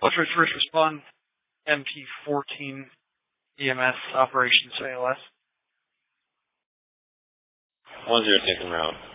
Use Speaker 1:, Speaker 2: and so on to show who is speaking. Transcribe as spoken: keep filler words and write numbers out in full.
Speaker 1: Ultra First Respond, M P fourteen, E M S Operations A L S.
Speaker 2: one zero six en route.